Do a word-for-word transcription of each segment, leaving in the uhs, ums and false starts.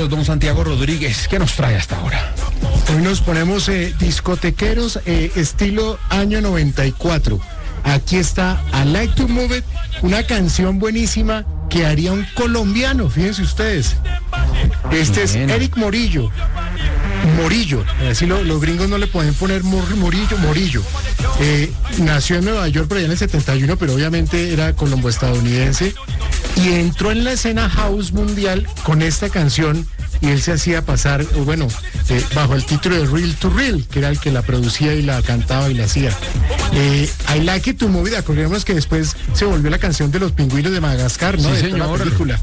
datos, don Santiago Rodríguez. ¿Qué nos trae hasta ahora? Hoy nos ponemos eh, discotequeros eh, estilo año noventa y cuatro. Aquí está I Like to Move It, una canción buenísima que haría un colombiano, fíjense ustedes. Este es Eric Morillo. Morillo, así lo, los gringos no le pueden poner mor, Morillo, Morillo. Eh, nació en Nueva York por allá en el setenta y uno, pero obviamente era colombo-estadounidense. Y entró en la escena house mundial con esta canción y él se hacía pasar, bueno, eh, bajo el título de Real to Real, que era el que la producía y la cantaba y la hacía. Eh, I Like It to Move It, acordemos que después se volvió la canción de los pingüinos de Madagascar, ¿no? Sí, de señor. toda la película.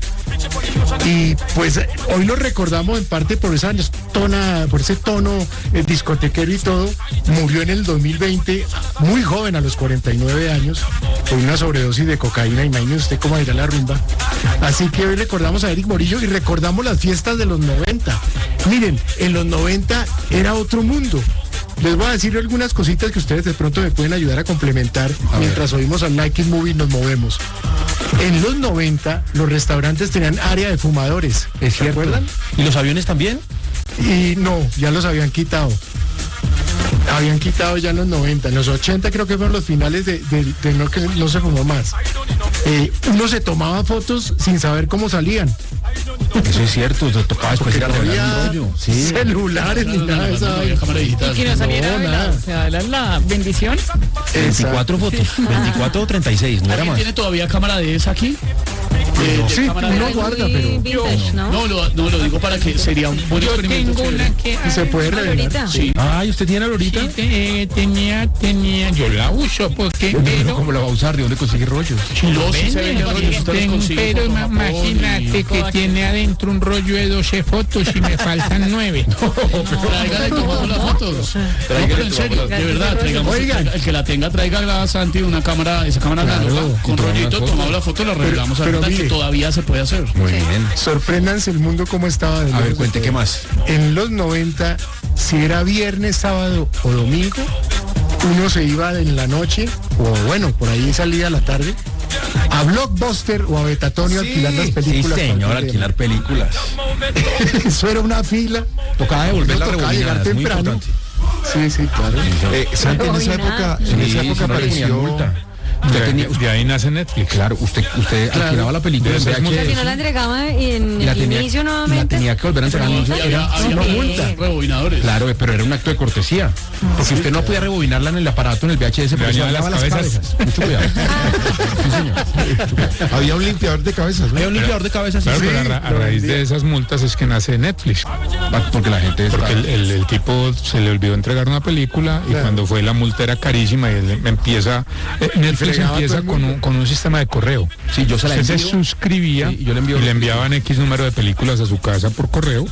Y pues hoy lo recordamos en parte por esa tona, por ese tono eh, discotequero y todo. Murió en el dos mil veinte, muy joven, a los cuarenta y nueve años, con una sobredosis de cocaína. Imagínese usted cómo irá la rumba. Así que hoy recordamos a Eric Morillo y recordamos las fiestas de los noventa. Miren, en los noventa era otro mundo. Les voy a decir algunas cositas que ustedes de pronto me pueden ayudar a complementar a mientras ver. Oímos al Like It Movie y nos movemos. En los noventa los restaurantes tenían área de fumadores. ¿Es ¿Se acuerdan? ¿Y los aviones también? Y no, ya los habían quitado. Habían quitado ya en los noventa. En los ochenta creo que fueron los finales de, de, de no, que no se fumó más. Eh, uno se tomaba fotos sin saber cómo salían. Eso es cierto, te tocaba después ir a revelar un rollo. Sí. Celulares ni nada de esa. Y que no saliera no, la, o sea, la, la bendición. veinticuatro fotos, veinticuatro o treinta y seis, no era ¿Alguien más. tiene todavía cámara de esa aquí? De, de sí, cámara uno de... guarda, pero... Vintage, ¿no? No, lo, no, lo digo para que sería un buen Yo experimento. tengo una que... Y se puede revelar. ahorita. Sí. Ay, ¿usted tiene la ahorita? Sí, te- eh, tenía, tenía, yo la uso porque, pero... ¿Cómo la va a usar? ¿De dónde consigue rollos? No, sí se venden rollos, usted los Tengo- consigue, pero fotomapón ma- y- imagínate que tiene adentro un rollo de doce fotos y me faltan nueve. Tráigale, tomamos las fotos. No, pero en serio, de verdad, traigamos. Oigan. El que la tenga, traiga a Santi una cámara, esa cámara Claro, análoga, con y tomamos rollito, las tomamos la foto, la revelamos pero ahorita, mire. que todavía se puede hacer. Muy bien. Sorpréndanse el mundo cómo estaba. de A ver, lejos cuente, de ¿qué todo. más? En los noventa, si era viernes, sábado o domingo, uno se iba en la noche, o bueno, por ahí salía a la tarde, a Blockbuster o a Betatonio a alquilar las Sí, películas. señor, para que alquilar películas. vean. Eso era una fila. Tocaba devolver No la tocaba rebobinada, llegar es muy temprano. importante. Sí, sí, claro. Eh, Santi, en esa época, en Sí, esa si época no le ponían apareció... multa. Usted tenía, De ahí nace Netflix. claro, usted, usted Claro. alquilaba la película en De esas V H S multas. Si no la entregaba en y la el tenía, inicio y la nuevamente. tenía que volver a entregar. Y había, había no, multa. rebobinadores. Claro, pero era un acto de cortesía. Porque usted no podía rebobinarla en el aparato, en el V H S, porque se dañaba dañaba las las cabezas. cabezas. Mucho cuidado. Sí, señor. Había un limpiador de cabezas, ¿no? Había un limpiador de cabezas. Claro, sí, pero a, ra- a lo raíz vendía. de esas multas es que nace Netflix. porque la gente está... Porque el, el- el tipo se le olvidó entregar una película y Claro. cuando fue la multa era carísima y él empieza... eh, Netflix fregaba a todo empieza el con mundo. un, con un sistema de correo. Sí, yo se la Usted se envío. suscribía Sí, y yo le envío y los- le enviaban X número de películas a su casa por correo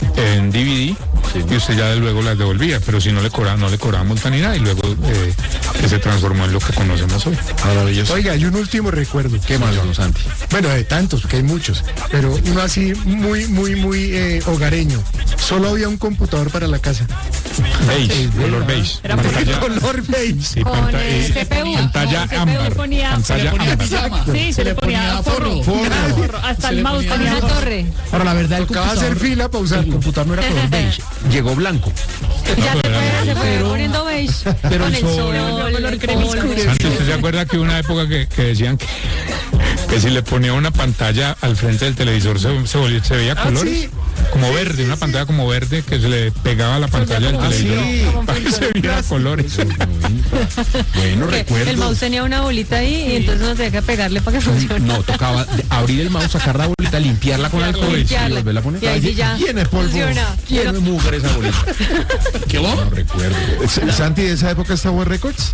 en D V D y usted ya luego las devolvía, pero si no le cobraba, no le cobraba multa ni nada y luego eh, que se transformó en lo que conocemos hoy. Maravilloso. Oiga, hay un último recuerdo. ¿Qué más, don Santi? Bueno, de tantos, porque hay muchos, pero uno así muy, muy, muy eh, hogareño. Solo había un computador para la casa. Beige, color beige. Era De Pantalla- color beige. y Con panta- el y- C P U. pantalla Con C P U ámbar. ponía- Pantalla Se le ponía ámbar. pijama. Sí, se le ponía forro. forro. Hasta Se el le mouse ponía- tenía Una forro. torre. Ahora, la verdad, el Tocaba hacer computador, fila para usar. el computador no era color beige, llegó blanco. Ya se fue, se fue Pero- poniendo beige. pero Con el el sol- sol, color el cremita. polvo. Santi, ¿usted se acuerda que hubo una época que, que decían que, que si le ponía una pantalla al frente del televisor se, se, volvía- se veía colores? sí. Como verde, una pantalla como verde que se le pegaba a la pantalla del Ah, televisor sí. para que se viera colores. Bueno, Porque recuerdo. el mouse tenía una bolita ahí y entonces uno tenía que pegarle para que funcionara. No, tocaba de- abrir el mouse, sacar la bolita, limpiarla con alcohol y Limpiarla. volverla a poner. Y ahí sí ya Tiene polvo. funciona. Tiene mugre esa bolita. ¿Qué vos? No recuerdo. S- Santi, ¿de esa época está Tower Records?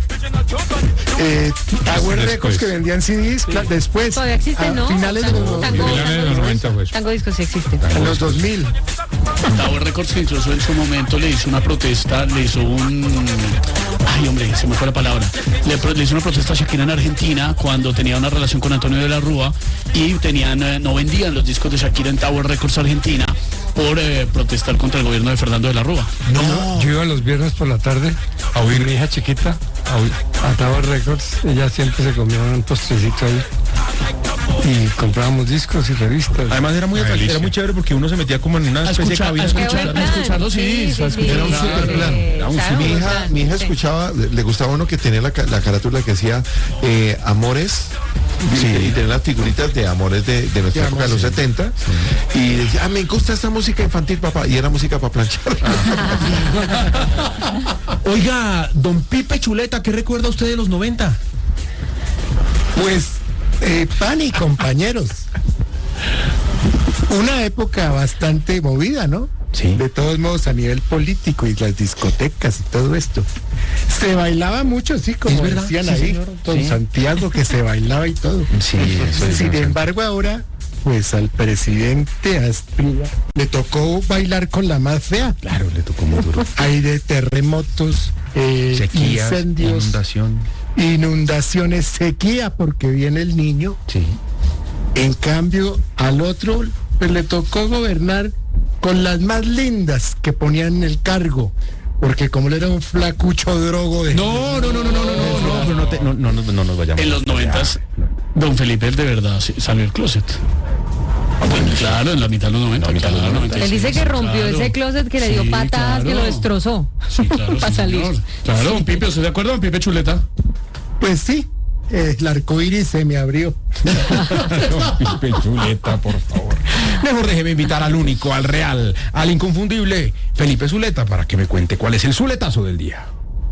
Eh, Tower Después. Records que vendían C Ds, cla- después. Todavía existe, a ¿no? finales de los, Tango, Finales de los noventa fue eso. Tango Disco sí existe. en los dos mil. Tower Records, que incluso en su momento le hizo una protesta, le hizo un... Ay, hombre, se me fue la palabra. Le, pro- le hizo una protesta a Shakira en Argentina cuando tenía una relación con Antonio de la Rúa y tenían, eh, no vendían los discos de Shakira en Tower Records Argentina por eh, protestar contra el gobierno de Fernando de la Rúa. No. Yo iba los viernes por la tarde a oír mi hija chiquita a, oír- a Tower Records. Ella siempre se comía un postrecito ahí. y comprábamos discos y revistas. Además era muy atractivo, era muy chévere porque uno se metía como en una A especie escuchar, de a cabina. escuchar, a escuchar los C Ds, a escuchar Era un claro. super plan. Era un Claro, Mi hija, claro, mi hija sí. escuchaba, le, le gustaba uno que tenía la, ca- la carátula que decía eh, Amores, y, y tenía las figuritas de Amores de, de nuestra De época, de amor, los sí. setenta, y decía, ah, me gusta esta música infantil, papá, y era música para planchar. Oiga, don Pipe Chuleta, ¿qué recuerda usted de los noventa? Pues, eh, pan y compañeros. Una época bastante movida, ¿no? Sí. De todos modos, a nivel político y las discotecas y todo esto. Se bailaba mucho, sí, como ¿Es verdad? decían Sí, ahí, señor. con Sí. Santiago, que se bailaba y todo. Sí, eso es Sin verdad. embargo, ahora, pues al presidente Asprilla le tocó bailar con la más fea. Claro, le tocó muy duro. Hay de terremotos, eh, Sequías, incendios, inundación. inundaciones, sequía, porque viene el niño. Sí. En cambio, al otro pues le tocó gobernar con las más lindas que ponían en el cargo, porque como él era un flacucho drogo de... No, no, no, no, no, no, no, no, pero no, te- no, no, no, no nos vayamos. En los noventas, don Felipe de verdad sí, salió del closet. Claro, en la mitad de los noventa, mitad de los claro, noventa. Él dice que rompió claro. ese closet que le dio Sí, patadas, que claro. lo destrozó. Sí, claro, para sí, salir. señor. Claro, don Pipe, ¿usted de acuerdo, don Pipe Chuleta? Pues sí, eh, el arco iris se me abrió. Don Pipe Chuleta, por favor. Mejor déjeme invitar al único, al real, al inconfundible Felipe Zuleta para que me cuente cuál es el zuletazo del día.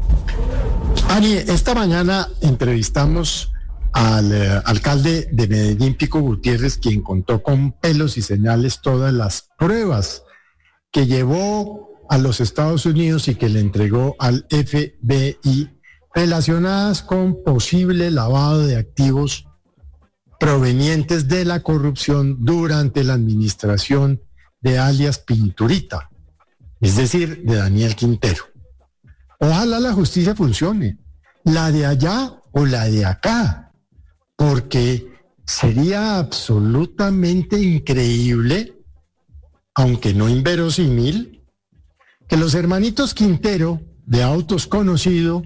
Ani, esta mañana entrevistamos al eh, alcalde de Medellín, Pico Gutiérrez, quien contó con pelos y señales todas las pruebas que llevó a los Estados Unidos y que le entregó al F B I relacionadas con posible lavado de activos provenientes de la corrupción durante la administración de alias Pinturita, es decir, de Daniel Quintero. Ojalá la justicia funcione, la de allá o la de acá, porque sería absolutamente increíble, aunque no inverosímil, que los hermanitos Quintero, de Autos Conocido,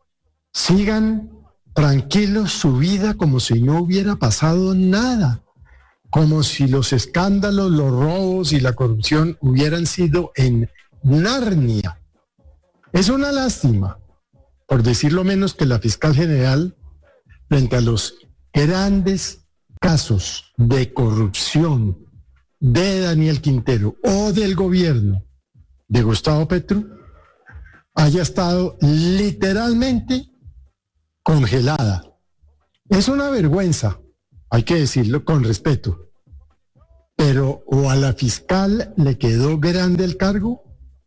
sigan tranquilos su vida como si no hubiera pasado nada, como si los escándalos, los robos y la corrupción hubieran sido en Narnia. Es una lástima, por decirlo menos, que la fiscal general, frente a los grandes casos de corrupción de Daniel Quintero o del gobierno de Gustavo Petro, haya estado literalmente congelada. Es una vergüenza, hay que decirlo con respeto, pero o a la fiscal le quedó grande el cargo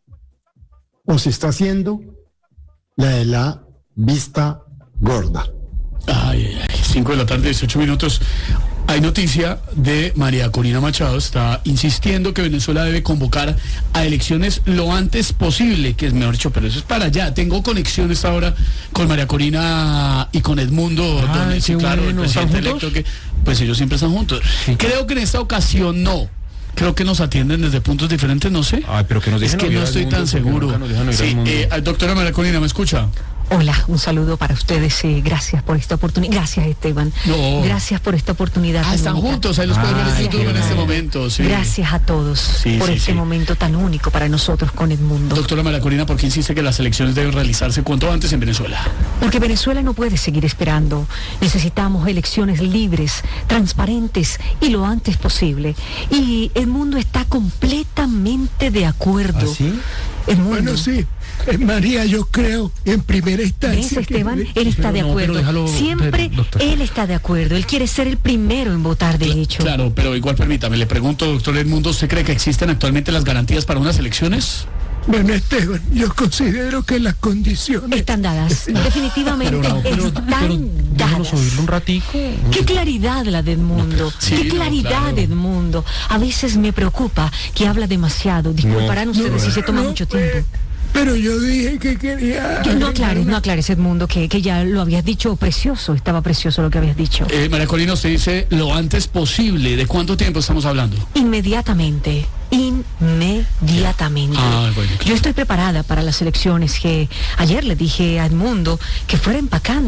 o se está haciendo la de la vista gorda. Ay, ay, ay, cinco de la tarde, dieciocho minutos. Hay noticia de María Corina Machado, está insistiendo que Venezuela debe convocar a elecciones lo antes posible, que es mejor dicho, pero eso es para allá. Tengo conexiones ahora con María Corina y con Edmundo, Ay, donde, sí, qué claro, el bueno. presidente ¿Están electo, que pues ellos siempre están juntos. Creo que en esta ocasión no. Creo que nos atienden desde puntos diferentes, no sé. Ay, pero que nos Es dejen que oír no al estoy mundo, tan porque seguro. nunca nos dejan oír al Sí, mundo. eh, doctora María Corina, ¿me escucha? Hola, un saludo para ustedes. eh, gracias por esta oportunidad. Gracias, Esteban. No. Gracias por esta oportunidad. Ah, tan están única. juntos, ahí los pueden ver en Gracias, YouTube en este Edmundo. momento. Sí. Gracias a todos Sí, por sí, este sí. momento tan único para nosotros con Edmundo. Doctora María Corina, ¿por qué insiste que las elecciones deben realizarse cuanto antes en Venezuela? Porque Venezuela no puede seguir esperando. Necesitamos elecciones libres, transparentes y lo antes posible. Y el mundo está completamente de acuerdo. ¿Ah, sí? Edmundo. Bueno, sí, eh, María, yo creo en primera ¿Ves, instancia. que Esteban? debe- Él está de no, pero acuerdo. déjalo, Siempre pero, doctor. él está de acuerdo. Él quiere ser el primero en votar, de hecho. Claro, pero igual permítame, le pregunto, doctor Edmundo, ¿usted cree que existen actualmente las garantías para unas elecciones? Bueno, Esteban, yo considero que las condiciones... Están dadas. Definitivamente Pero no, pero, están pero déjenos dadas. oírlo un ratico. Qué claridad la de Edmundo, Sí, qué no, claridad claro. de Edmundo. A veces me preocupa que habla demasiado. Disculparán ustedes si se toma no, mucho pues, tiempo. Pero yo dije que quería... Yo- No aclares, no aclares, Edmundo, que, que ya lo habías dicho precioso, estaba precioso lo que habías dicho. Eh, María Corina, usted dice lo antes posible. ¿De cuánto tiempo estamos hablando? Inmediatamente, inmediatamente. Ah, bueno, claro. Yo estoy preparada para las elecciones que ayer le dije a Edmundo que fuera empacando.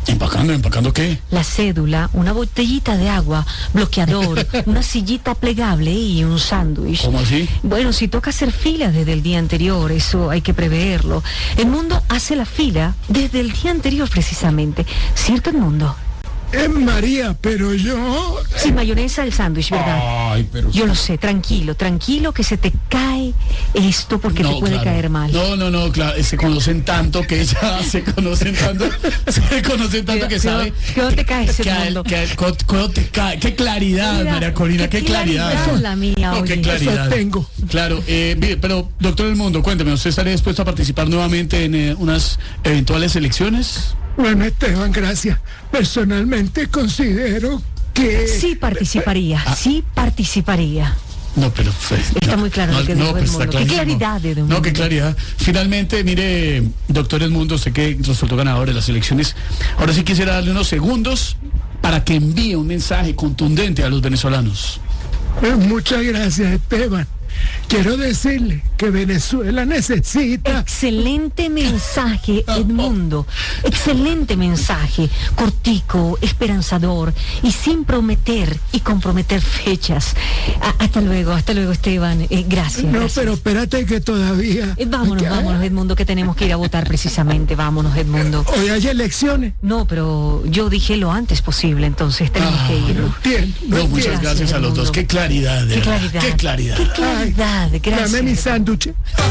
¿Empacando? ¿Empacando qué? La cédula, una botellita de agua, bloqueador, una sillita plegable y un sándwich. ¿Cómo así? Bueno, si toca hacer fila desde el día anterior, eso hay que preverlo. El mundo hace la fila desde el día anterior precisamente. ¿Cierto, el mundo? Eh, María, pero yo... Sin mayonesa el sándwich, ¿verdad? Ay, pero... Yo lo sé, tranquilo, tranquilo, que se te cae esto porque No, te puede claro. caer mal. No, no, no, claro, se conocen tanto que ya se conocen tanto, se conocen tanto que sabe. ¿Qué dónde te cae ese que, mundo? que, que- cuando te cae, qué claridad, Mira, María Corina, qué, qué claridad. claridad la mía, No, qué oye. claridad. Eso tengo. Claro, eh, mire, pero doctor del mundo, cuénteme, ¿usted estaría dispuesto a participar nuevamente en eh, unas eventuales elecciones? Bueno, Esteban, gracias. Personalmente considero que... Sí participaría, Ah. sí participaría. No, pero... Está muy claro lo que dijo pues, Edmundo. está Qué clarísimo. claridad de No, Edmundo. qué claridad. Finalmente, mire, doctor Edmundo, sé que resultó ganador de las elecciones. Ahora sí quisiera darle unos segundos para que envíe un mensaje contundente a los venezolanos. Eh, Muchas gracias, Esteban. Quiero decirle que Venezuela necesita... Excelente mensaje, Edmundo. Excelente mensaje. Cortico, esperanzador y sin prometer y comprometer fechas. A- hasta luego, hasta luego, Esteban. Eh, gracias. No, gracias. pero espérate que todavía... Eh, vámonos, que- vámonos, Edmundo, que tenemos que ir a votar precisamente. Vámonos, Edmundo. Hoy hay elecciones. No, pero yo dije lo antes posible, entonces tenemos Ah, que ir. No entiendo. No, No muchas entiendo. gracias a los dos. Edmundo. Qué claridad, de Qué verdad. claridad. Qué claridad. Qué claridad, gracias. Dame mi sándwich.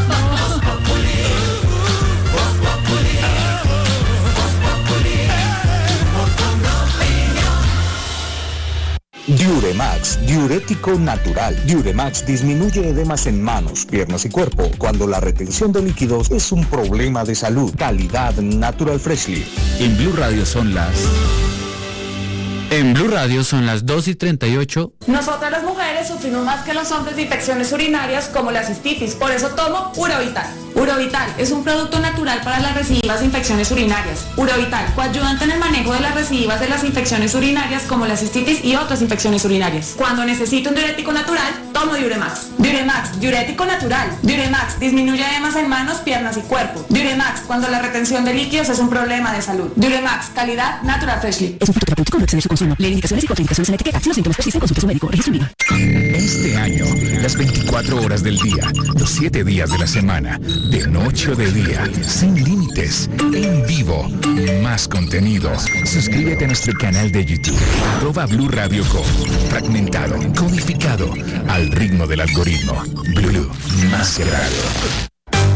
Diuremax, diurético natural. Diuremax disminuye edemas en manos, piernas y cuerpo cuando la retención de líquidos es un problema de salud. Calidad Natural Freshly. En Blue Radio son las... En Blue Radio son las dos y treinta y ocho. Nosotras las mujeres sufrimos más que los hombres de infecciones urinarias como la cistitis, por eso tomo Urovital. Urovital es un producto natural para las recidivas de infecciones urinarias. Urovital, coayudante en el manejo de las recidivas de las infecciones urinarias como la cistitis y otras infecciones urinarias. Cuando necesito un diurético natural, tomo Diuremax. Diuremax, diurético natural. Diuremax disminuye edemas en manos, piernas y cuerpo. Diuremax, cuando la retención de líquidos es un problema de salud. Diuremax, calidad Natural Freshly. Es un fruto terapéutico, no excede su consumo. Leer indicaciones y contraindicaciones en la etiqueta. Si los síntomas persisten, consulte a su médico. Registro médico. Este año, las veinticuatro horas del día, los siete días de la semana, de noche o de día, sin límites, en vivo, más contenido. Suscríbete a nuestro canal de YouTube, arroba Blue Radio Co. Fragmentado, codificado, al ritmo del algoritmo. Blue, más que radio.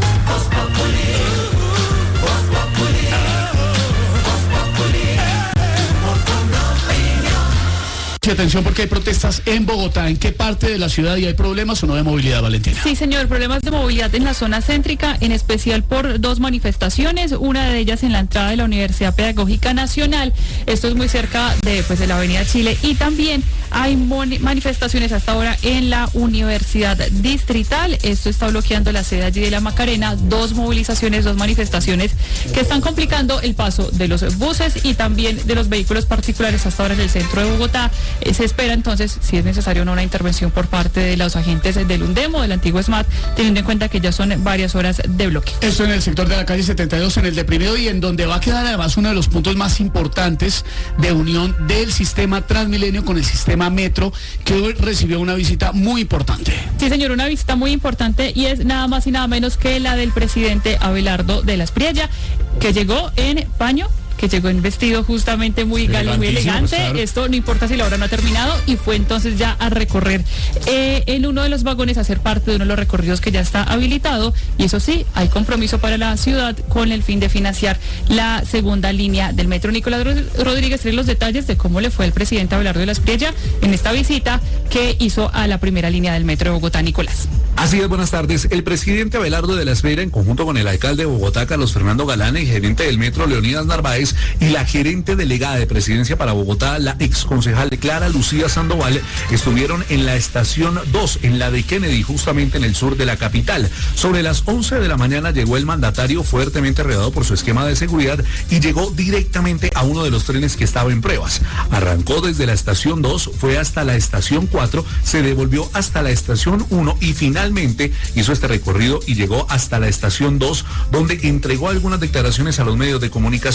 Y atención porque hay protestas en Bogotá. ¿En qué parte de la ciudad y hay problemas o no de movilidad, Valentina? Sí, señor, problemas de movilidad en la zona céntrica, en especial por dos manifestaciones, una de ellas en la entrada de la Universidad Pedagógica Nacional, esto es muy cerca de, pues, de la Avenida Chile, y también hay mon- manifestaciones hasta ahora en la Universidad Distrital, esto está bloqueando la sede allí de la Macarena, dos movilizaciones, dos manifestaciones que están complicando el paso de los buses y también de los vehículos particulares hasta ahora en el centro de Bogotá. Eh, se espera entonces, si es necesario o no, una intervención por parte de los agentes del UNDEMO, del antiguo SMAT, teniendo en cuenta que ya son varias horas de bloque. Esto en el sector de la calle setenta y dos, en el deprimido, y en donde va a quedar además uno de los puntos más importantes de unión del sistema Transmilenio con el sistema Metro, que hoy recibió una visita muy importante. Sí, señor, una visita muy importante y es nada más y nada menos que la del presidente Abelardo de la Espriella, que llegó en paño, que llegó en vestido justamente muy galo, muy elegante. Claro. Esto no importa si la hora no ha terminado, y fue entonces ya a recorrer eh, en uno de los vagones, a ser parte de uno de los recorridos que ya está habilitado, y eso sí, hay compromiso para la ciudad con el fin de financiar la segunda línea del metro. Nicolás Rodríguez trae los detalles de cómo le fue al presidente Abelardo de la Espriella en esta visita que hizo a la primera línea del metro de Bogotá. Nicolás. Así es, buenas tardes. El presidente Abelardo de la Espriella, en conjunto con el alcalde de Bogotá, Carlos Fernando Galán, y gerente del metro, Leonidas Narváez, y la gerente delegada de presidencia para Bogotá, la exconcejal Clara Lucía Sandoval, estuvieron en la estación dos, en la de Kennedy, justamente en el sur de la capital. Sobre las once de la mañana llegó el mandatario, fuertemente rodeado por su esquema de seguridad, y llegó directamente a uno de los trenes que estaba en pruebas. Arrancó desde la estación dos, fue hasta la estación cuatro, se devolvió hasta la estación uno y finalmente hizo este recorrido y llegó hasta la estación dos, donde entregó algunas declaraciones a los medios de comunicación. El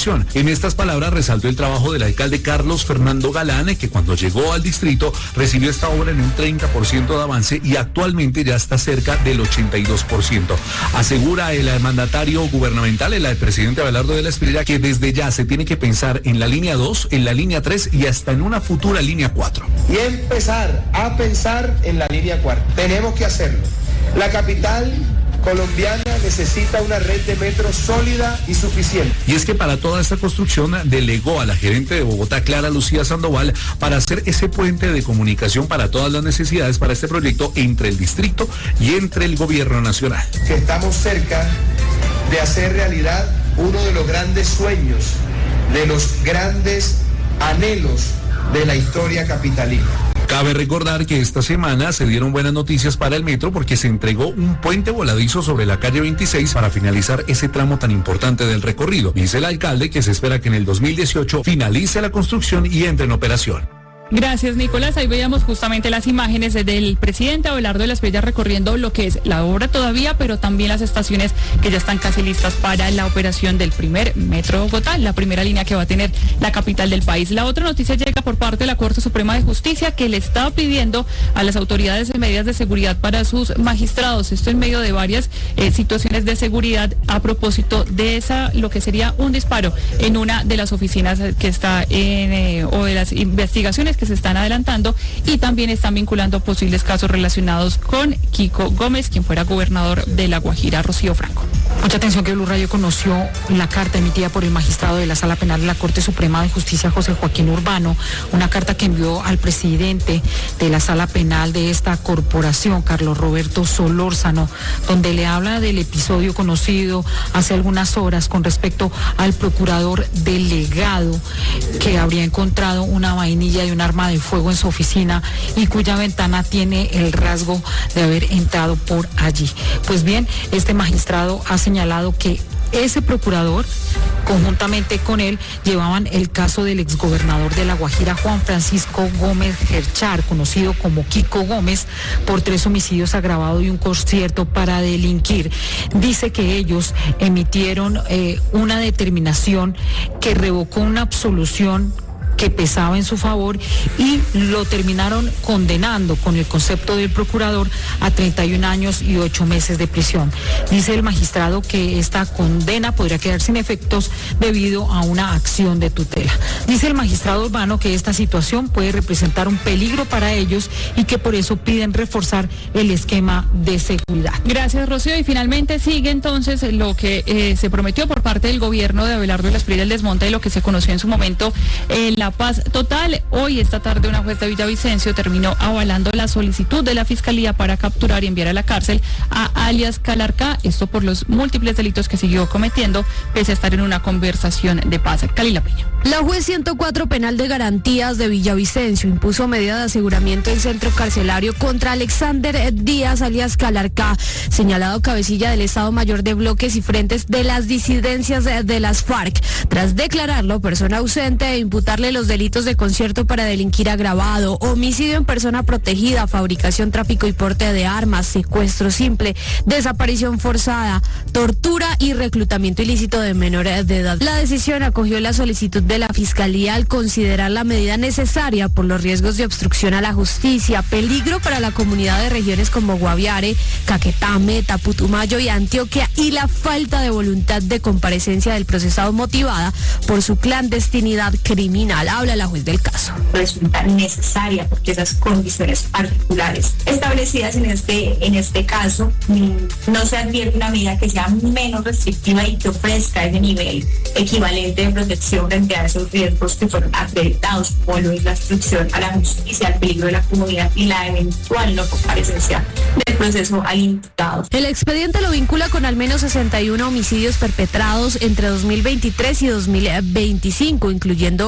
En estas palabras resaltó el trabajo del alcalde Carlos Fernando Galán, que cuando llegó al distrito recibió esta obra en un treinta por ciento de avance y actualmente ya está cerca del ochenta y dos por ciento. Asegura el mandatario gubernamental, el presidente Abelardo de la Espriella, que desde ya se tiene que pensar en la línea dos, en la línea tres y hasta en una futura línea cuatro. Y empezar a pensar en la línea cuatro. Tenemos que hacerlo. La capital colombiana necesita una red de metro sólida y suficiente. Y es que para toda esta construcción delegó a la gerente de Bogotá, Clara Lucía Sandoval, para hacer ese puente de comunicación para todas las necesidades para este proyecto entre el distrito y entre el gobierno nacional. Que estamos cerca de hacer realidad uno de los grandes sueños, de los grandes anhelos de la historia capitalina. Cabe recordar que esta semana se dieron buenas noticias para el metro porque se entregó un puente voladizo sobre la calle veintiséis para finalizar ese tramo tan importante del recorrido. Dice el alcalde que se espera que en el dos mil dieciocho finalice la construcción y entre en operación. Gracias, Nicolás. Ahí veíamos justamente las imágenes del presidente Abelardo de la Espriella recorriendo lo que es la obra todavía, pero también las estaciones que ya están casi listas para la operación del primer Metro Bogotá, la primera línea que va a tener la capital del país. La otra noticia llega por parte de la Corte Suprema de Justicia, que le está pidiendo a las autoridades medidas de seguridad para sus magistrados. Esto en medio de varias eh, situaciones de seguridad a propósito de esa, lo que sería un disparo en una de las oficinas que está en, eh, o de las investigaciones que se están adelantando, y también están vinculando posibles casos relacionados con Kiko Gómez, quien fuera gobernador de La Guajira, Rocío Franco. Mucha atención que Blue Radio conoció la carta emitida por el magistrado de la Sala Penal de la Corte Suprema de Justicia, José Joaquín Urbano, una carta que envió al presidente de la Sala Penal de esta corporación, Carlos Roberto Solórzano, donde le habla del episodio conocido hace algunas horas con respecto al procurador delegado que habría encontrado una vainilla y un arma de fuego en su oficina y cuya ventana tiene el rasgo de haber entrado por allí. Pues bien, este magistrado ha señalado que ese procurador, conjuntamente con él, llevaban el caso del exgobernador de La Guajira, Juan Francisco Gómez Gerchar, conocido como Kiko Gómez, por tres homicidios agravados y un concierto para delinquir. Dice que ellos emitieron eh, una determinación que revocó una absolución que pesaba en su favor y lo terminaron condenando con el concepto del procurador a treinta y un años y ocho meses de prisión. Dice el magistrado que esta condena podría quedar sin efectos debido a una acción de tutela. Dice el magistrado Urbano que esta situación puede representar un peligro para ellos y que por eso piden reforzar el esquema de seguridad. Gracias, Rocío. Y finalmente sigue entonces lo que eh, se prometió por parte del gobierno de Abelardo de la Espriella, el desmonte de lo que se conoció en su momento en la paz total. Hoy, esta tarde, una juez de Villavicencio terminó avalando la solicitud de la Fiscalía para capturar y enviar a la cárcel a alias Calarcá, esto por los múltiples delitos que siguió cometiendo, pese a estar en una conversación de paz. Calila Peña. La juez ciento cuatro penal de garantías de Villavicencio impuso medida de aseguramiento en centro carcelario contra Alexander Díaz, alias Calarcá, señalado cabecilla del Estado Mayor de Bloques y Frentes de las disidencias de, de las FARC, tras declararlo persona ausente e imputarle los delitos de concierto para delinquir agravado, homicidio en persona protegida, fabricación, tráfico y porte de armas, secuestro simple, desaparición forzada, tortura y reclutamiento ilícito de menores de edad. La decisión acogió la solicitud de la Fiscalía al considerar la medida necesaria por los riesgos de obstrucción a la justicia, peligro para la comunidad de regiones como Guaviare, Caquetá, Meta, Putumayo y Antioquia, y la falta de voluntad de comparecencia del procesado motivada por su clandestinidad criminal. Habla la juez del caso. Resulta necesaria porque esas condiciones particulares establecidas en este, en este caso, no se advierte una medida que sea menos restrictiva y que ofrezca ese nivel equivalente de protección frente a esos riesgos que fueron acreditados, como lo es la obstrucción a la justicia, el peligro de la comunidad y la eventual no comparecencia del proceso al imputado. El expediente lo vincula con al menos sesenta y uno homicidios perpetrados entre dos mil veintitrés y dos mil veinticinco, incluyendo los de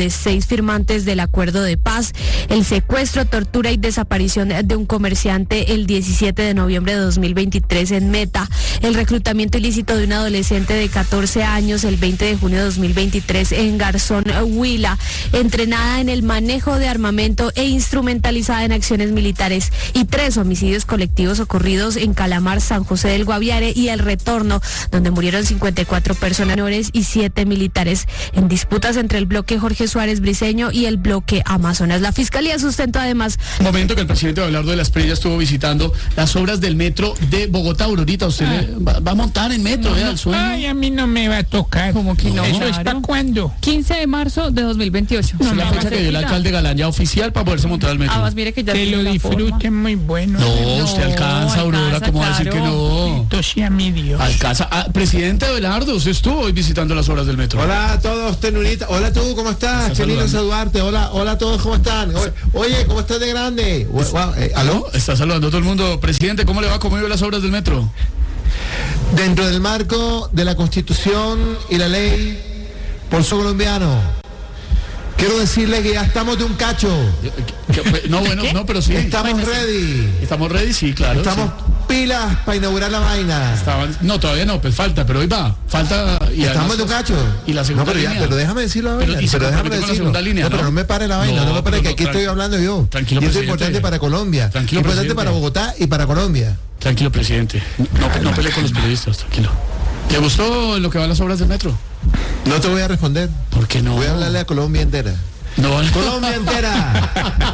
de seis firmantes del acuerdo de paz, el secuestro, tortura y desaparición de un comerciante el diecisiete de noviembre de dos mil veintitrés en Meta, el reclutamiento ilícito de una adolescente de catorce años el veinte de junio de dos mil veintitrés en Garzón, Huila, entrenada en el manejo de armamento e instrumentalizada en acciones militares, y tres homicidios colectivos ocurridos en Calamar, San José del Guaviare y El Retorno, donde murieron cincuenta y cuatro personas menores y siete militares en disputas entre el bloque Jorge Suárez Briceño y el bloque Amazonas. La Fiscalía sustentó además... Un momento que el presidente Abelardo de la Espriella estuvo visitando las obras del metro de Bogotá. Aurorita, usted Ah. le va, va a montar en metro, No, vea no. el sueño. Ay, a mí no me va a tocar. ¿Cómo que no? ¿Eso Claro. es para cuándo? quince de marzo de dos mil veintiocho. Esa es la fecha que dio el alcalde Galán ya oficial para poderse montar al metro. Además, mire que ya Que tiene lo la disfruten, forma. muy bueno. No, usted alcanza, Aurora, alcanza, ¿cómo va a decir que claro. no? Bendito sea mi Dios. Alcanza. Ah, presidente Abelardo, usted estuvo hoy visitando las obras del metro. Hola a todos, tenurita. Hola tú, ¿cómo estás? Está Qué lindo saludando. saludarte. Hola, hola a todos, ¿cómo están? O- Oye, ¿cómo estás de grande? Gu- guau, eh, ¿Aló? Está saludando a todo el mundo. Presidente, ¿cómo le va? ¿Cómo vio las obras del metro? Dentro del marco de la Constitución y la ley por su colombiano, quiero decirle que ya estamos de un cacho. Que- No, bueno, no, pero sí. Estamos Bueno, sí. ready. Estamos ready, sí, claro. Estamos sí. pilas para inaugurar la vaina. Estaban- no, todavía no, pues falta, pero hoy va. Falta y Estamos además- de un cacho. Y la segunda no, pero, ya, línea. pero déjame decirlo la Pero- vaina. y se Pero, déjame comprometió con la decirlo. segunda línea, no, pero ¿no? no me pare la vaina, no, No, me pare pero que no, aquí tran- estoy hablando yo. Tranquilo, y eso es presidente. importante para Colombia. Tranquilo, importante presidente. para Bogotá y para Colombia. Tranquilo, presidente. No, no pelee con los periodistas, tranquilo. ¿Le gustó lo que van las obras del metro? No te voy a responder. ¿Por qué no? Voy a hablarle a Colombia entera. No. Colombia entera.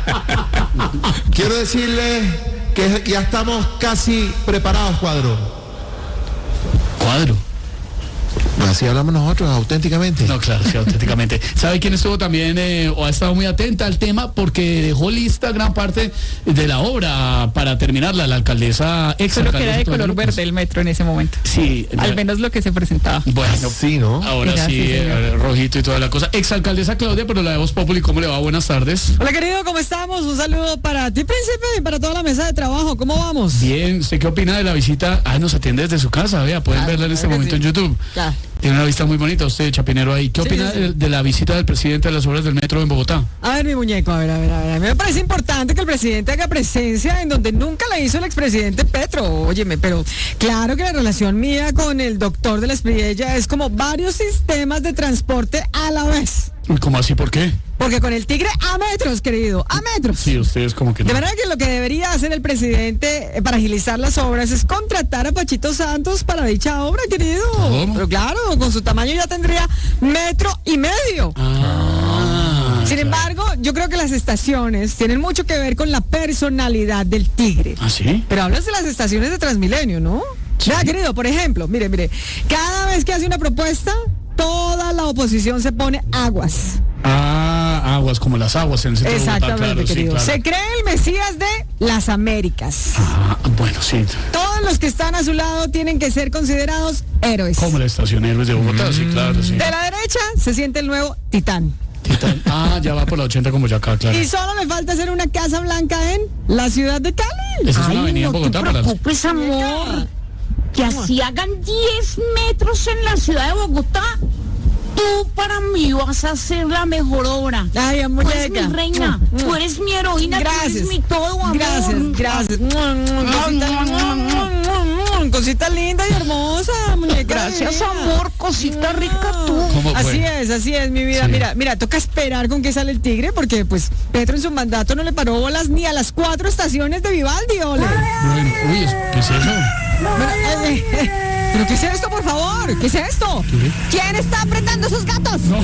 Quiero decirle que ya estamos casi preparados, cuadro. Cuadro. Así hablamos nosotros, auténticamente. No, claro, sí, auténticamente. ¿Sabe quién estuvo también eh, o ha estado muy atenta al tema? Porque dejó lista gran parte de la obra para terminarla, la alcaldesa ex Solo que era de alcaldesa color López. verde el metro en ese momento. Sí. Al ya- menos lo que se presentaba. Bueno, sí, ¿no? Ahora Era sí, así, señor. eh, rojito y toda la cosa. Exalcaldesa Claudia, pero la de Voz Populi, ¿cómo le va? Buenas tardes. Hola querido, ¿cómo estamos? Un saludo para ti, príncipe, y para toda la mesa de trabajo. ¿Cómo vamos? Bien, ¿usted qué opina de la visita? Ah, nos atiende desde su casa, vea, pueden Ah, verla en este claro que momento sí. en YouTube. Ya. Tiene una vista muy bonita usted, Chapinero, ahí. ¿Qué Sí, opina sí. De, de la visita del presidente a las obras del metro en Bogotá? A ver, mi muñeco, a ver, a ver, a ver. A mí me parece importante que el presidente haga presencia en donde nunca la hizo el expresidente Petro. Óyeme, pero claro que la relación mía con el doctor de la Espriella es como varios sistemas de transporte a la vez. Uy, ¿cómo así? ¿Por qué? Porque con el tigre a metros, querido, a metros. Sí, ustedes como que no. De manera que lo que debería hacer el presidente eh, para agilizar las obras es contratar a Pachito Santos para dicha obra, querido. ¿Cómo? Pero claro, con su tamaño ya tendría metro y medio. Ah, Sin embargo, yo creo que las estaciones tienen mucho que ver con la personalidad del tigre. ¿Ah, sí? Pero hablas de las estaciones de Transmilenio, ¿no? Vea, querido, por ejemplo, mire, mire, cada vez que hace una propuesta, toda la oposición se pone aguas. Ah, aguas, como las aguas en el centro de Bogotá, Exactamente, claro, sí, querido. claro. Se cree el Mesías de las Américas. Ah, bueno, sí. Todos los que están a su lado tienen que ser considerados héroes. Como la estación Héroes de Bogotá, sí, claro, sí. De la derecha se siente el nuevo Titán. Titán. Ah, ya va por la ochenta como ya acá, claro. Y solo le falta hacer una casa blanca en la ciudad de Cali. Esa es una avenida en Bogotá para las... preocupes, amor, que así hagan diez metros en la ciudad de Bogotá. Tú para mí vas a hacer la mejor obra. Ay, Tú eres mi muñeca. reina, Mm, tú eres mi heroína, tú Gracias. eres mi todo, amor. Gracias, gracias. Mm, mm, Cosita, mm, mm, mm, cosita linda y hermosa, muñeca. Gracias, mía. amor, cosita rica tú. ¿Cómo fue? Así es, así es, mi vida. Sí. Mira, mira, toca esperar con que sale el tigre, porque pues Petro en su mandato no le paró bolas ni a las cuatro estaciones de Vivaldi, ole. Bueno, uy, ¿qué es eso? Bueno, eh, eh, ¿Pero qué es esto, por favor? ¿Qué es esto? ¿Quién está apretando esos gatos? No.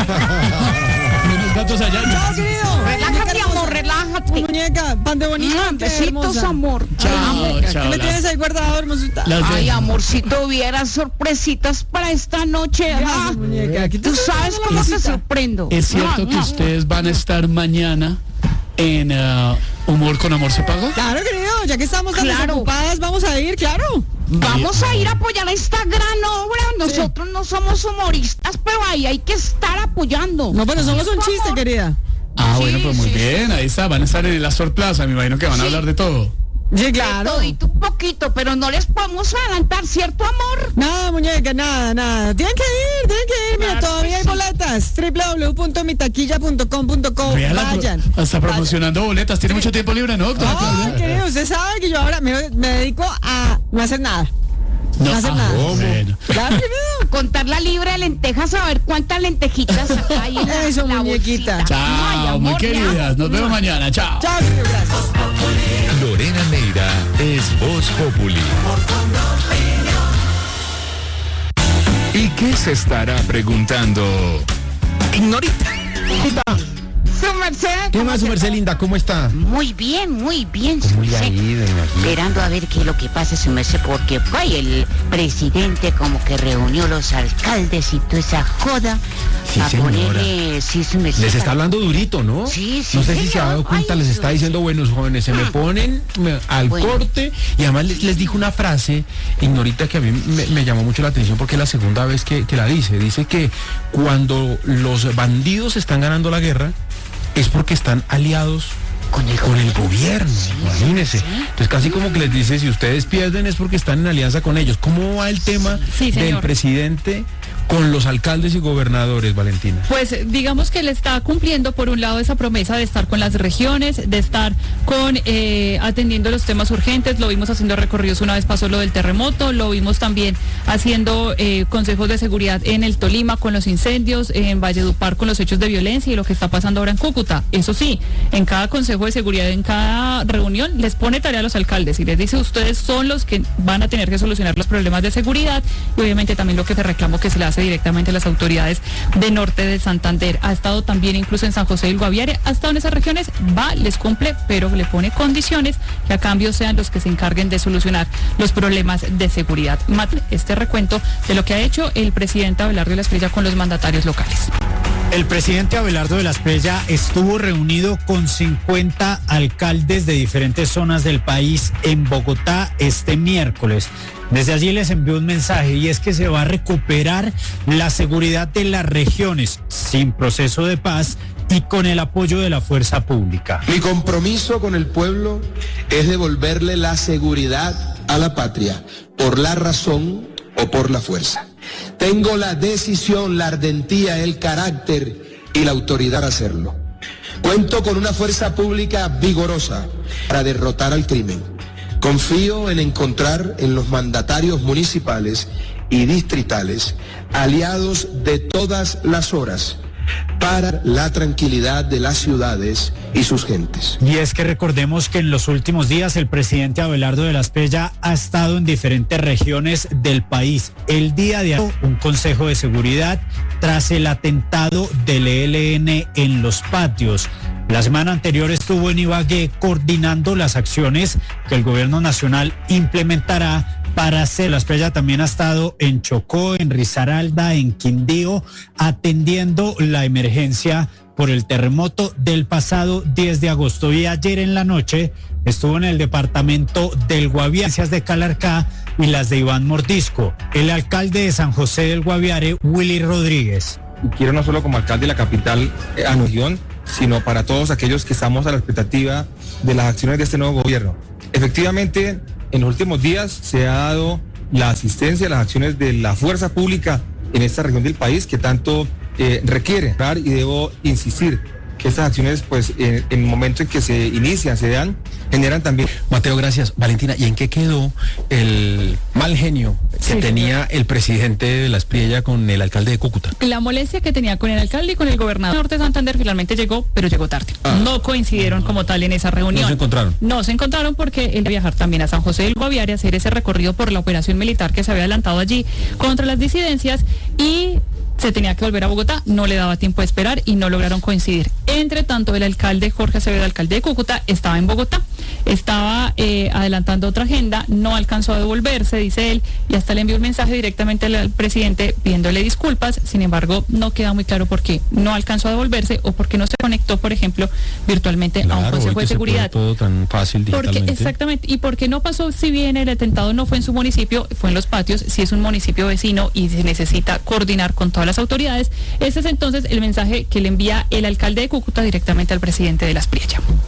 Unos gatos allá. Chao, querido. Relájate, Muñeca amor, relájate. Muñeca, pan de bonito. Mm, qué besitos, hermosa. amor. Chao, ¿Qué chao. me las- tienes ahí guardado, hermosita? las de- Ay, amorcito, hubiera sorpresitas para esta noche. Gracias, ¿ah? muñeca. Aquí te Tú estoy sabes dando la cómo te cosita. sorprendo. ¿Es cierto que Mua, mua. ustedes van a estar mañana en ah, Humor con Amor se paga? Claro, querido, ya que estamos tan Claro. desocupadas, vamos a ir, claro. Vamos a ir a apoyar a esta gran obra. Nosotros no somos humoristas, pero ahí hay que estar apoyando. No, pero somos un Por chiste, favor. querida. Ah, Sí, bueno, pues muy sí, bien, ahí está, van a estar en el Astor Plaza, me imagino que van a Sí. hablar de todo. Sí, claro. Todito un poquito, pero no les podemos adelantar, ¿cierto, amor? Nada, muñeca, nada, nada. Tienen que ir, tienen que ir. Mira, Claro todavía que hay sí. boletas. doble u doble u doble u punto mi taquilla punto com punto co. Vea la pro- Vayan. hasta promocionando boletas. ¿Tiene mucho tiempo libre, no, doctora No, Claudia? querido, usted sabe que yo ahora me, me dedico a no hacer nada. No, No, hacer ah, nada. bueno. Claro que no. Contar la libra de lentejas, a ver cuántas lentejitas hay en la, Eso, la muñequita. bolsita. Ay, Chao, muy amor, te queridas. amo. Nos vemos mañana. Chao. Chao, querido, gracias. Lorena Neira es Voz Populi. ¿Y qué se estará preguntando? Ignorita. Su merced. ¿Qué ¿cómo más, su se- merced linda? ¿Cómo está? Muy bien, muy bien, su ¿Cómo le ha merced. ido, doña Gina? Esperando a ver qué es lo que pasa, su merced, porque fue el presidente como que reunió los alcaldes y toda esa joda. Sí, a señora. ponerle, sí, su merced. Les está para- hablando durito, ¿no? Sí, sí, No sé si se ha señor. dado cuenta, Ay, les su está diciendo, buenos jóvenes, se me ponen me- al Bueno. corte. Y además les, les dijo una frase, Ignorita, que a mí me, me llamó mucho la atención porque es la segunda vez que, que la dice. Dice que cuando los bandidos están ganando la guerra, es porque están aliados con el, con el gobierno, imagínense. Entonces casi como que les dice, si ustedes pierden es porque están en alianza con ellos. ¿Cómo va el tema Sí, del señor. presidente con los alcaldes y gobernadores, Valentina? Pues eh, digamos que él está cumpliendo por un lado esa promesa de estar con las regiones, de estar con eh, atendiendo los temas urgentes. Lo vimos haciendo recorridos, una vez pasó lo del terremoto, lo vimos también haciendo eh, consejos de seguridad en el Tolima con los incendios, en Valledupar con los hechos de violencia y lo que está pasando ahora en Cúcuta. Eso sí, en cada consejo de seguridad, en cada reunión, les pone tarea a los alcaldes y les dice, ustedes son los que van a tener que solucionar los problemas de seguridad y obviamente también lo que se reclamó que se le hace directamente a las autoridades de norte de Santander. Ha estado también incluso en San José del Guaviare, ha estado en esas regiones, va, les cumple, pero le pone condiciones que a cambio sean los que se encarguen de solucionar los problemas de seguridad. Mat- Este recuento de lo que ha hecho el presidente Abelardo de la Espriella con los mandatarios locales. El presidente Abelardo de la Espriella estuvo reunido con cincuenta alcaldes de diferentes zonas del país en Bogotá este miércoles. Desde allí les envió un mensaje y es que se va a recuperar la seguridad de las regiones sin proceso de paz y con el apoyo de la fuerza pública. Mi compromiso con el pueblo es devolverle la seguridad a la patria por la razón o por la fuerza. Tengo la decisión, la ardentía, el carácter y la autoridad para hacerlo. Cuento con una fuerza pública vigorosa para derrotar al crimen. Confío en encontrar en los mandatarios municipales y distritales aliados de todas las horas para la tranquilidad de las ciudades y sus gentes. Y es que recordemos que en los últimos días el presidente Abelardo de la Espriella ha estado en diferentes regiones del país. El día de ayer, un consejo de seguridad tras el atentado del E L N en Los Patios. La semana anterior estuvo en Ibagué coordinando las acciones que el gobierno nacional implementará para hacer. La Espriella también ha estado en Chocó, en Risaralda, en Quindío, atendiendo la emergencia por el terremoto del pasado diez de agosto. Y ayer en la noche estuvo en el departamento del Guaviare, de Calarcá y las de Iván Mordisco. El alcalde de San José del Guaviare, Willy Rodríguez. Y quiero no solo como alcalde de la capital eh, a región, sino para todos aquellos que estamos a la expectativa de las acciones de este nuevo gobierno. Efectivamente, en los últimos días se ha dado la asistencia a las acciones de la fuerza pública en esta región del país que tanto eh, requiere, y debo insistir que estas acciones, pues, en, en el momento en que se inician, se dan, generan también... Mateo, gracias. Valentina, ¿y en qué quedó el mal genio que Sí, tenía el presidente de la Espriella con el alcalde de Cúcuta? La molestia que tenía con el alcalde y con el gobernador norte de Santander finalmente llegó, pero llegó tarde. No coincidieron como tal en esa reunión. No se encontraron. No se encontraron porque él iba a viajar también a San José del Guaviare a hacer ese recorrido por la operación militar que se había adelantado allí contra las disidencias y se tenía que volver a Bogotá, no le daba tiempo de esperar y no lograron coincidir. Entre tanto, el alcalde Jorge Acevedo, alcalde de Cúcuta, estaba en Bogotá, estaba eh, adelantando otra agenda, no alcanzó a devolverse, dice él, y hasta le envió un mensaje directamente al, al presidente pidiéndole disculpas. Sin embargo, no queda muy claro por qué no alcanzó a devolverse o por qué no se conectó, por ejemplo, virtualmente Claro, a un consejo hoy de que se puede seguridad. todo tan fácil Porque, digitalmente. exactamente, y porque no pasó, si bien el atentado no fue en su municipio, fue en Los Patios, si es un municipio vecino y se necesita coordinar con todas las autoridades. Ese es entonces el mensaje que le envía el alcalde de Cúcuta directamente al presidente de la Espriella.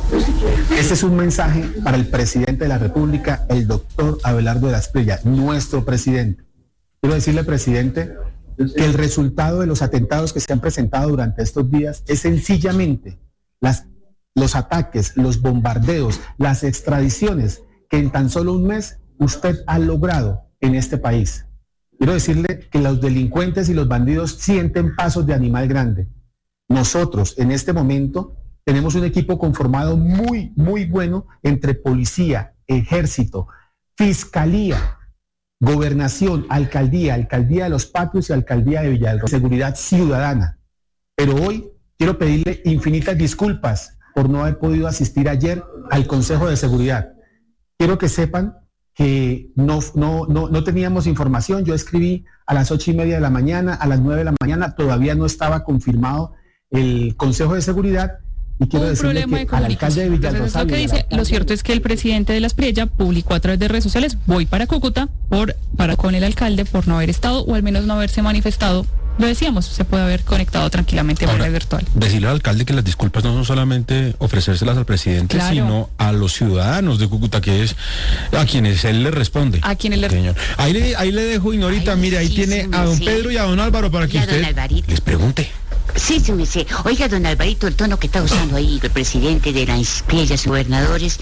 Este es un mensaje para el presidente de la República, el doctor Abelardo de la Espriella, nuestro presidente. Quiero decirle, presidente, que el resultado de los atentados que se han presentado durante estos días es sencillamente las, los ataques, los bombardeos, las extradiciones que en tan solo un mes usted ha logrado en este país. Quiero decirle que los delincuentes y los bandidos sienten pasos de animal grande. Nosotros, en este momento, tenemos un equipo conformado muy, muy bueno entre policía, ejército, fiscalía, gobernación, alcaldía, alcaldía de Los Patios y alcaldía de Villa del Rosario, seguridad ciudadana. Pero hoy quiero pedirle infinitas disculpas por no haber podido asistir ayer al Consejo de Seguridad. Quiero que sepan que no, no, no, no teníamos información. Yo escribí a las ocho y media de la mañana, a las nueve de la mañana, todavía no estaba confirmado el Consejo de Seguridad. Y quiero un decirle problema que de al alcalde de Villa del Entonces, Rosario, lo que dice, lo cierto es que el presidente de la Espriella publicó a través de redes sociales: voy para Cúcuta por para con el alcalde por no haber estado o al menos no haberse manifestado. Lo decíamos, se puede haber conectado tranquilamente a manera virtual. Decirle al alcalde que las disculpas no son solamente ofrecérselas al presidente, Claro. sino a los ciudadanos de Cúcuta, que es a quienes él le responde. A quienes le Señor. Ahí le, ahí le dejo, Ignorita, mire, ahí tiene a don sí. Pedro y a don Álvaro para que Y a don usted Alvarito. les pregunte. Sí, sí, me sé. Oiga, don Alvarito, el tono que está usando ahí el presidente de las Espriellas gobernadores,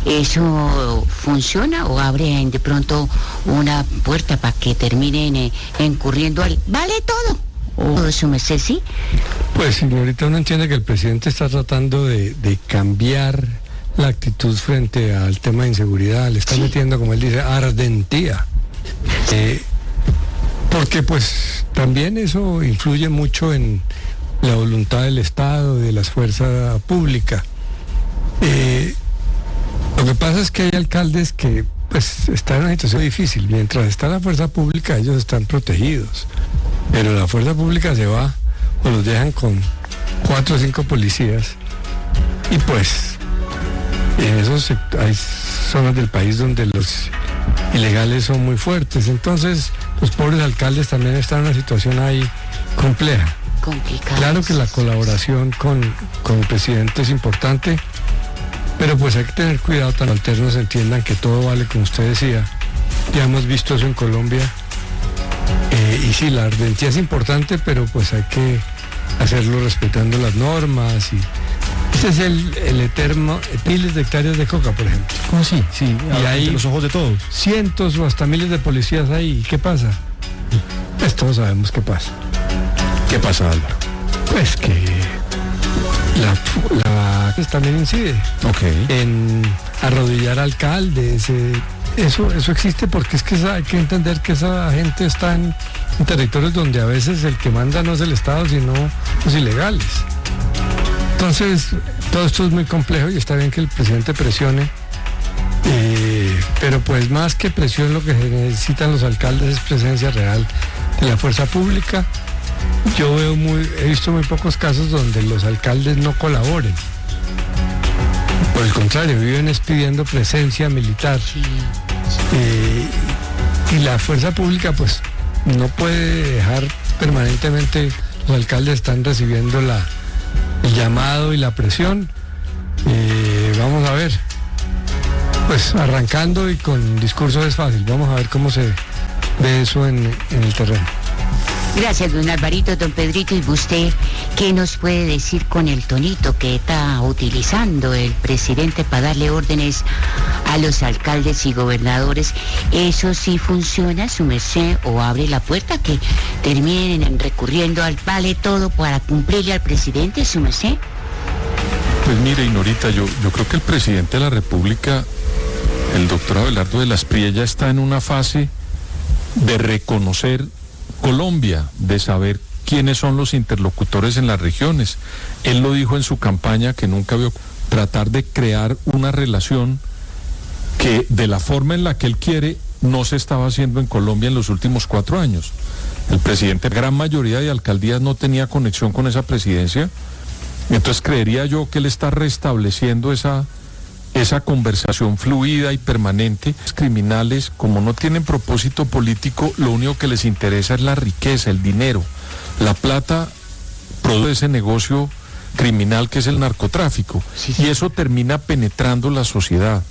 ¿eso funciona o abre de pronto una puerta para que terminen eh, incurriendo al... ¿Vale todo? ¿Todo eso me sé, sí? Pues, señorita, uno entiende que el presidente está tratando de, de cambiar la actitud frente al tema de inseguridad. Le está metiendo, como él dice, ardentía. Eh, porque, pues, también eso influye mucho en la voluntad del Estado, de las fuerzas públicas. Eh, lo que pasa es que hay alcaldes que, pues, están en una situación difícil. Mientras está la fuerza pública, ellos están protegidos. Pero la fuerza pública se va o los dejan con cuatro o cinco policías. Y pues, en esos sect- hay zonas del país donde los ilegales son muy fuertes. Entonces, los pobres alcaldes también están en una situación ahí compleja. Complicado. Claro que la colaboración con, con el presidente es importante, pero pues hay que tener cuidado, tan alternos entiendan que todo vale, como usted decía. Ya hemos visto eso en Colombia. Eh, y sí, la ardentía es importante, pero pues hay que hacerlo respetando las normas. Y ese es el, el eterno, miles de hectáreas de coca, por ejemplo. ¿Cómo así? Sí, y hay los ojos de todos. Cientos o hasta miles de policías ahí. ¿Qué pasa? Pues todos sabemos qué pasa. ¿Qué pasa, Álvaro? Pues que la, la pues también incide en arrodillar alcaldes. Eh, eso, eso existe porque es que esa- hay que entender que esa gente está en, en territorios donde a veces el que manda no es el Estado, sino los ilegales. Entonces, todo esto es muy complejo y está bien que el presidente presione. Eh, pero pues más que presión, lo que se necesitan los alcaldes es presencia real de la fuerza pública. Yo veo muy, he visto muy pocos casos donde los alcaldes no colaboren. Por el contrario, viven es pidiendo presencia militar. Eh, y la fuerza pública pues no puede dejar permanentemente, los alcaldes están recibiendo la, el llamado y la presión. Eh, vamos a ver. Pues arrancando y con discursos es fácil. Vamos a ver cómo se ve eso en, en el terreno. Gracias, don Alvarito, don Pedrito. ¿Y usted qué nos puede decir con el tonito que está utilizando el presidente para darle órdenes a los alcaldes y gobernadores? ¿Eso sí funciona, su merced, o abre la puerta que terminen recurriendo al vale todo para cumplirle al presidente, su merced? Pues mire, Ignorita, yo, yo creo que el presidente de la República, el doctor Abelardo de la Espriella, está en una fase de reconocer Colombia, de saber quiénes son los interlocutores en las regiones. Él lo dijo en su campaña, que nunca vio, tratar de crear una relación que de la forma en la que él quiere no se estaba haciendo en Colombia en los últimos cuatro años. El presidente, gran mayoría de alcaldías no tenía conexión con esa presidencia, entonces creería yo que él está restableciendo esa esa conversación fluida y permanente. Los criminales, como no tienen propósito político, lo único que les interesa es la riqueza, el dinero. La plata, producto de ese negocio criminal que es el narcotráfico. Sí, sí. Y eso termina penetrando la sociedad.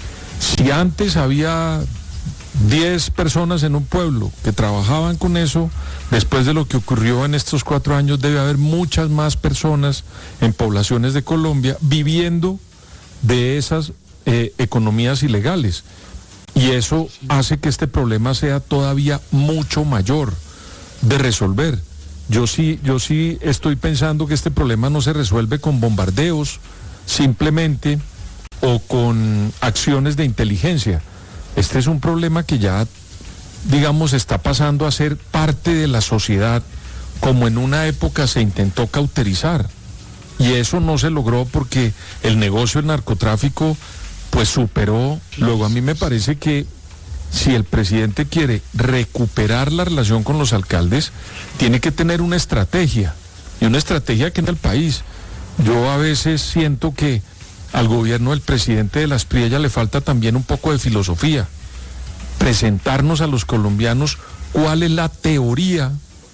Si antes había diez personas en un pueblo que trabajaban con eso, después de lo que ocurrió en estos cuatro años debe haber muchas más personas en poblaciones de Colombia viviendo de esas eh, economías ilegales. Y eso hace que este problema sea todavía mucho mayor de resolver. Yo sí, yo sí estoy pensando que este problema no se resuelve con bombardeos simplemente o con acciones de inteligencia. Este es un problema que ya, digamos, está pasando a ser parte de la sociedad, como en una época se intentó cauterizar. Y eso no se logró porque el negocio del narcotráfico pues superó. Luego a mí me parece que si el presidente quiere recuperar la relación con los alcaldes, tiene que tener una estrategia, y una estrategia que en el país. Yo a veces siento que al gobierno del presidente de la Asprilla le falta también un poco de filosofía, presentarnos a los colombianos cuál es la teoría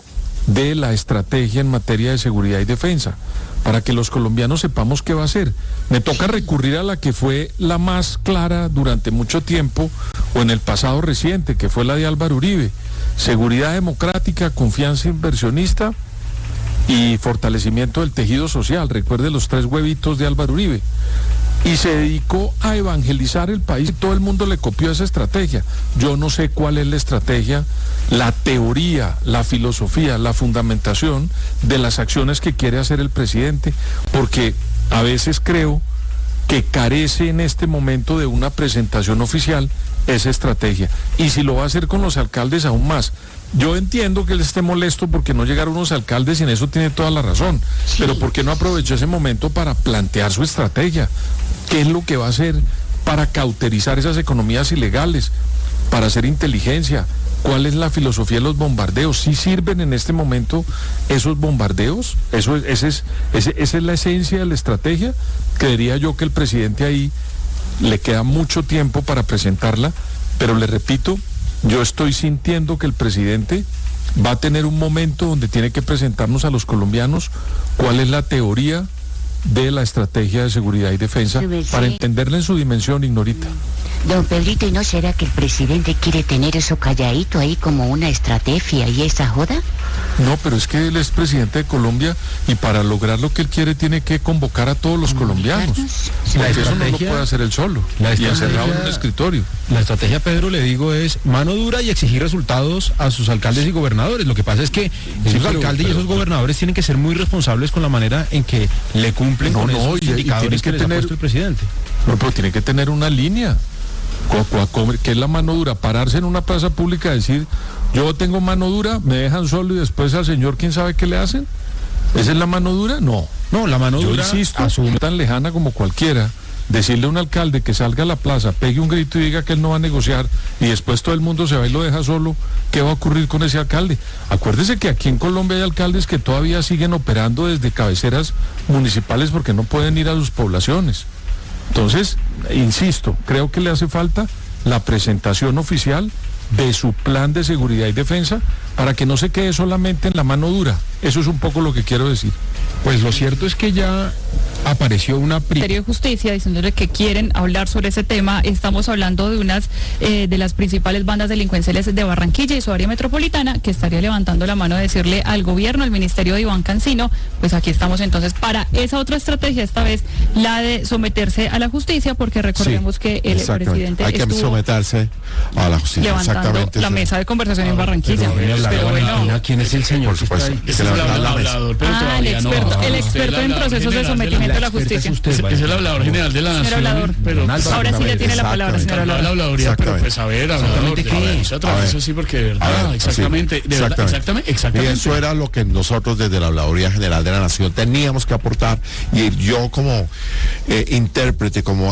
de la estrategia en materia de seguridad y defensa, para que los colombianos sepamos qué va a hacer. Me toca recurrir a la que fue la más clara durante mucho tiempo, o en el pasado reciente, que fue la de Álvaro Uribe: seguridad democrática, confianza inversionista y fortalecimiento del tejido social. Recuerde los tres huevitos de Álvaro Uribe. Y se dedicó a evangelizar el país y todo el mundo le copió esa estrategia. Yo no sé cuál es la estrategia, la teoría, la filosofía, la fundamentación de las acciones que quiere hacer el presidente, porque a veces creo que carece en este momento de una presentación oficial esa estrategia. Y si lo va a hacer con los alcaldes, aún más. Yo entiendo que él esté molesto porque no llegaron unos alcaldes, y en eso tiene toda la razón. Sí. Pero ¿por qué no aprovechó ese momento para plantear su estrategia? ¿Qué es lo que va a hacer para cauterizar esas economías ilegales, para hacer inteligencia? ¿Cuál es la filosofía de los bombardeos? ¿Sí sirven en este momento esos bombardeos? Eso es, ese es, ese, esa es la esencia de la estrategia. Creería yo que el presidente ahí le queda mucho tiempo para presentarla, pero le repito, yo estoy sintiendo que el presidente va a tener un momento donde tiene que presentarnos a los colombianos cuál es la teoría de la estrategia de seguridad y defensa, para entenderla en su dimensión, Ignorita. Don Pedrito, ¿y no será que el presidente quiere tener eso calladito ahí como una estrategia y esa joda? No, pero es que él es presidente de Colombia, y para lograr lo que él quiere tiene que convocar a todos los colombianos. La eso no lo puede hacer él solo, la y encerrado en un escritorio. La estrategia, Pedro, le digo, es mano dura y exigir resultados a sus alcaldes y gobernadores. Lo que pasa es que esos sí, alcaldes pero, y esos gobernadores tienen que ser muy responsables con la manera en que le cumplen no, con no, esos y, indicadores y que, que les tener, ha puesto el presidente. No, pero tiene que tener una línea. ¿Qué es la mano dura? Pararse en una plaza pública y decir: yo tengo mano dura, me dejan solo, y después al señor quién sabe qué le hacen. ¿Esa es la mano dura? No. No, la mano yo dura, insisto, asume tan lejana como cualquiera. Decirle a un alcalde que salga a la plaza, pegue un grito y diga que él no va a negociar, y después todo el mundo se va y lo deja solo, ¿qué va a ocurrir con ese alcalde? Acuérdese que aquí en Colombia hay alcaldes que todavía siguen operando desde cabeceras municipales porque no pueden ir a sus poblaciones. Entonces, insisto, creo que le hace falta la presentación oficial de su plan de seguridad y defensa, para que no se quede solamente en la mano dura. Eso es un poco lo que quiero decir. Pues lo cierto es que ya apareció una... Ministerio de Justicia diciéndole que quieren hablar sobre ese tema. Estamos hablando de unas eh, de las principales bandas delincuenciales de Barranquilla y su área metropolitana, que estaría levantando la mano a decirle al gobierno, al ministerio de Iván Cancino, pues aquí estamos entonces para esa otra estrategia, esta vez la de someterse a la justicia, porque recordemos sí, que el presidente hay que estuvo someterse a la justicia, levantando la sí. mesa de conversación ah, en Barranquilla. Pero, pero, pero bueno, ¿quién es el señor? Por supuesto. Que es el hablador, pero ah, el experto, no, el experto en procesos de sometimiento a la justicia. Es, es el hablador general de la nación. Hablador. Pero ahora sí le tiene la palabra, señor hablador. La habladuría, pero pues a ver, hablador, ¿qué? A ver, eso sí, porque de verdad, ver, exactamente, sí, de verdad, exactamente, exactamente. Y eso era lo que nosotros desde la habladuría general de la nación teníamos que aportar, y yo como eh, intérprete, como